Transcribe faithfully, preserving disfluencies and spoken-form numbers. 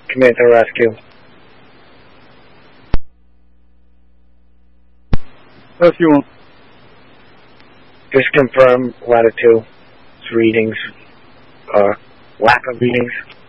Command to rescue. Rescue one. Just confirm latitude readings, or lack of readings.